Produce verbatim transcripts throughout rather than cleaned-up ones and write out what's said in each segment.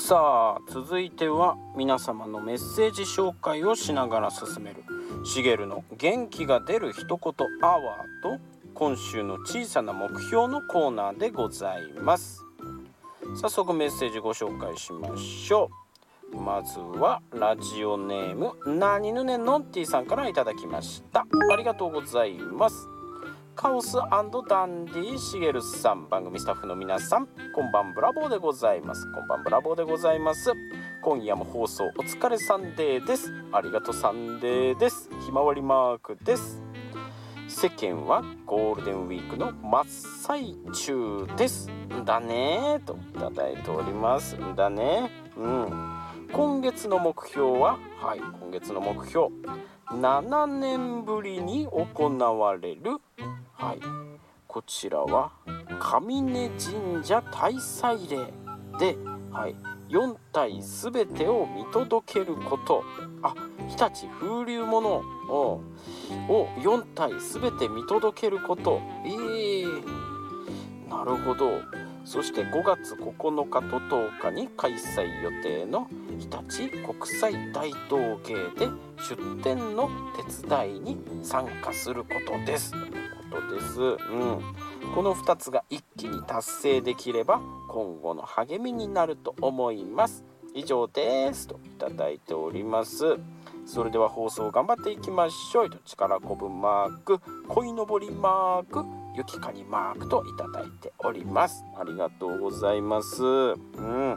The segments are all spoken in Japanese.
さあ続いては皆様のメッセージ紹介をしながら進めるしげるの元気が出る一言アワーと今週の小さな目標のコーナーでございます。早速メッセージご紹介しましょう。まずはラジオネームなにぬねのんてぃさんからいただきました。ありがとうございます。カオス&ダンディしげるさん、番組スタッフの皆さん、こんばんブラボーでございます。こんばんブラボーでございます。今夜も放送お疲れサンデーです。ありがとうサンデーです。ひまわりマークです。世間はゴールデンウィークの真っ最中ですだねといただいておりますだね。うん今月の目標ははい今月の目標ななねんぶりに行われるはいこちらは上根神社大祭礼で、はい、よん体すべてを見届けること。あ、日立風流物をよん体すべて見届けること。えー、なるほど。そしてごがつここのかととおかに開催予定の日立国際大道芸で出展の手伝いに参加することですということです。うん、このふたつが一気に達成できれば今後の励みになると思います。以上ですといただいております。それでは放送頑張っていきましょう。力こぶマーク、鯉のぼりマーク、雪かにマークといただいております。ありがとうございます。うん、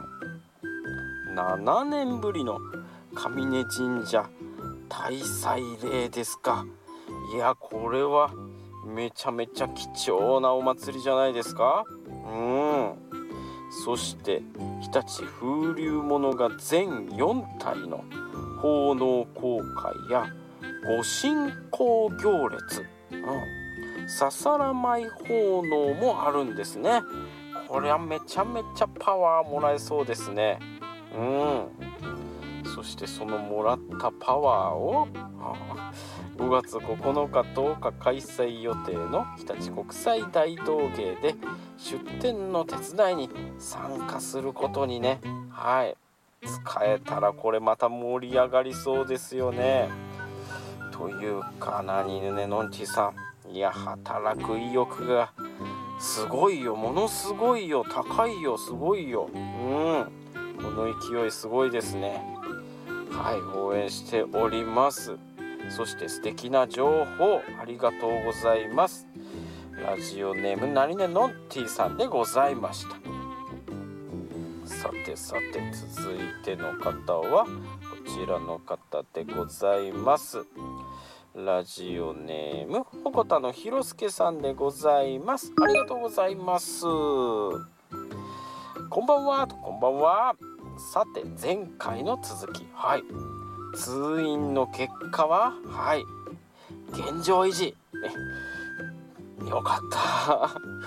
ななねんぶりの上根神社大祭礼ですか。いやこれはめちゃめちゃ貴重なお祭りじゃないですか。うんそして日立風流物が全よん体の奉納公開や御神幸行列、うん、ささら舞奉納もあるんですね。これはめちゃめちゃパワーもらえそうですね。うんそしてそのもらったパワーをごがつここのかとおか開催予定の日立国際大道芸で出展の手伝いに参加することにね、はい使えたらこれまた盛り上がりそうですよね。というかなにぬねのんちさん、いや働く意欲がすごいよ、ものすごいよ、高いよ、すごいよ。うんこの勢いすごいですね。はい応援しております。そして素敵な情報ありがとうございます。ラジオネームなにねのんてぃさんでございました。さてさて続いての方はこちらの方でございます。ラジオネームほこたのひろすけさんでございます。ありがとうございます。こんばんはとこんばんは。さて前回の続き、はい通院の結果ははい現状維持、ね、よかった